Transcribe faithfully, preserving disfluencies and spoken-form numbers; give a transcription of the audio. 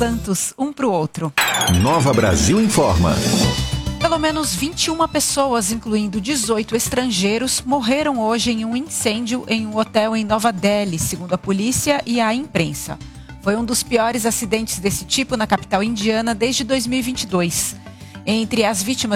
Santos, um para o outro. Nova Brasil informa. Pelo menos vinte e uma pessoas, incluindo dezoito estrangeiros, morreram hoje em um incêndio em um hotel em Nova Delhi, segundo a polícia e a imprensa. Foi um dos piores acidentes desse tipo na capital indiana desde dois mil e vinte e dois. Entre as vítimas